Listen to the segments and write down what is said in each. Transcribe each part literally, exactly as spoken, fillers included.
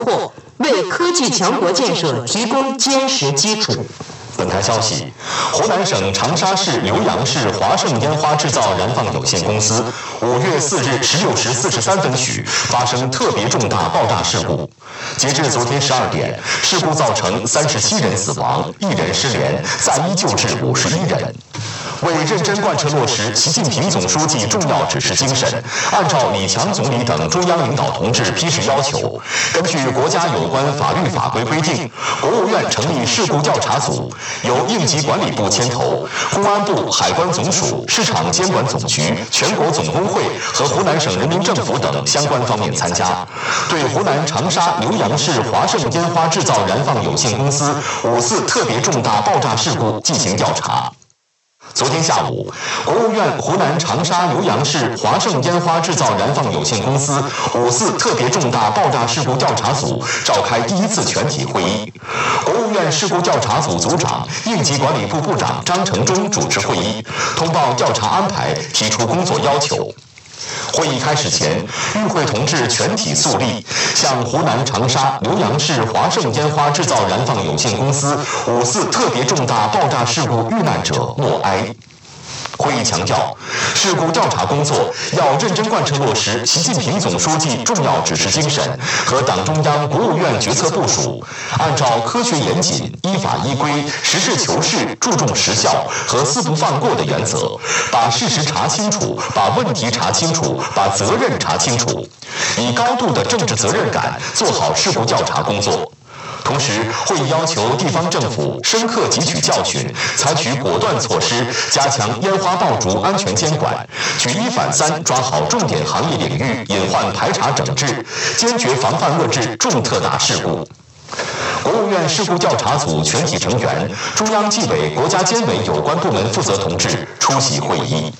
获，为科技强国建设提供坚实基础。 本台消息，湖南省长沙市浏阳市华盛烟花制造燃放有限公司五月四日十六时四十三分许发生特别重大爆炸事故。截至昨天十二点，事故造成三十七人死亡，一人失联，在医救治五十一人。为认真贯彻落实习近平总书记重要指示精神，按照李强总理等中央领导同志批示要求，根据国家有关法律法规规定，国务院成立事故调查组，由应急管理部牵头，公安部、海关总署、市场监管总局、全国总工会和湖南省人民政府等相关方面参加，对湖南长沙浏阳市华盛烟花制造燃放有限公司五次特别重大爆炸事故进行调查。昨天下午，国务院湖南长沙浏阳市华盛烟花制造燃放有限公司五次特别重大爆炸事故调查组召开第一次全体会议。国务院事故调查组组长、应急管理部部长张成忠主持会议，通报调查安排，提出工作要求。会议开始前，与会同志全体肃立，向湖南长沙浏阳市华盛烟花制造燃放有限公司五次特别重大爆炸事故遇难者默哀。会议强调，事故调查工作要认真贯彻落实习近平总书记重要指示精神和党中央、国务院决策部署，按照科学严谨、依法依规、实事求是、注重实效和四不放过的原则，把事实查清楚，把问题查清楚，把责任查清楚，以高度的政治责任感做好事故调查工作。同时，会议要求地方政府深刻汲取教训，采取果断措施，加强烟花爆竹安全监管，举一反三，抓好重点行业领域，隐患排查整治，坚决防范遏制重特大事故。国务院事故调查组全体成员、中央纪委、国家监委有关部门负责同志出席会议。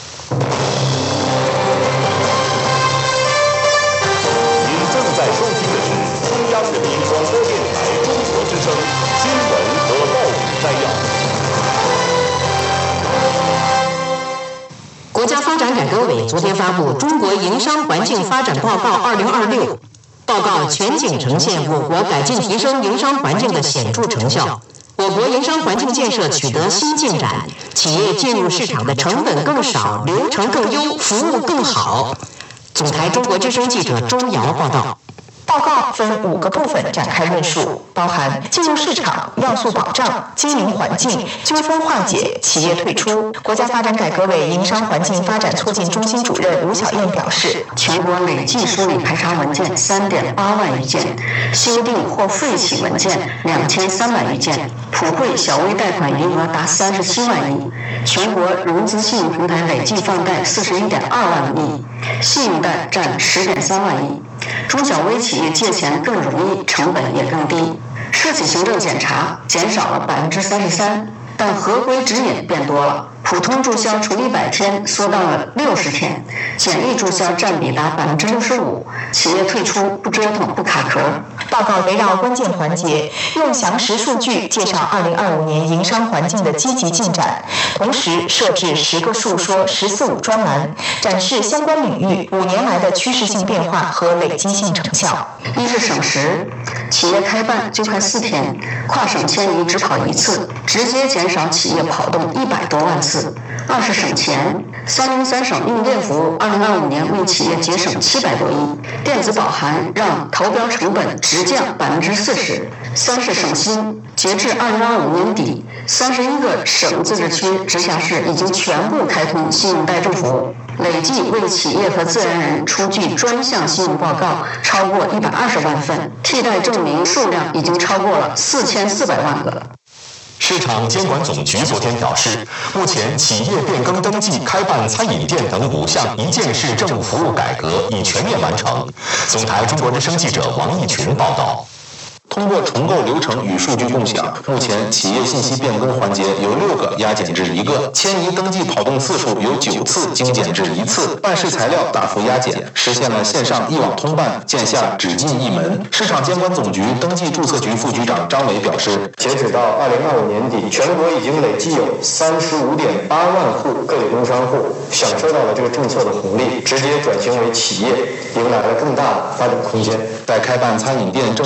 国家发展改革委昨天发布《中国营商环境发展报告二零二六》，报告全景呈现我国改进提升营商环境的显著成效。我国营商环境建设取得新进展，企业进入市场的成本更少，流程更优，服务更好。总台中国之声记者周瑶报道。 报告分五个部分展开论述，包含进入市场、要素保障、经营环境、纠纷化解、企业退出。国家发展改革委营商环境发展促进中心主任吴小燕表示， 全国累计梳理排查文件三点八万余件，修订或废弃文件两千三百余件，普惠小微贷款余额达三十七万亿，全国融资信用平台累计放贷四十一点二万亿，信用贷占十点三万亿。中小微企业借钱更容易，成本也更低。涉企行政检查减少了百分之三十三，但合规指引变多了。普通注销除一百天缩到了六十天，简易注销占比达百分之六十五，企业退出不折腾不卡壳。 报告围绕关键环节，用详实数据介绍二零二五年营商环境的积极进展，同时设置十个述说“十四五”专栏，展示相关领域五年来的趋势性变化和累积性成效。 一是省时，企业开办就开四天，跨省迁移只跑一次，直接减少企业跑动一百多万次。二是省钱，三零三省用电服务二零二五年为企业节省七百多亿，电子保函让投标成本直降百分之四十。三是省心，截至二零二五年底，三十一个省自治区、直辖市已经全部开通信用贷助服务，累计为企业和自然人出具专项信用报告超过一百二十万份，替代证明数量已经超过了四千四百万个。 市场监管总局昨天表示，目前企业变更登记、开办餐饮店等五项一件式政务服务改革已全面完成。总台中国之声记者王义群报道。 通过重构流程与数据共享，目前企业信息变更环节由六个压减至一个，迁移登记跑动次数由九次精简至一次，办事材料大幅压减，实现了线上一网通办，线下只进一门。市场监管总局登记注册局副局长张伟表示， 截止到二零二五年底，全国已经累计有三十五点八万户个体工商户享受到了这个政策的红利，直接转型为企业，迎来了更大的发展空间。 在开办餐饮店